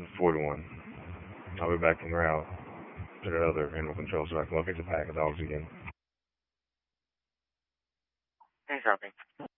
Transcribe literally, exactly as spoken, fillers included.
forty-one. I'll be back en route to the other animal control so I can locate the pack of dogs again. Hey, copy.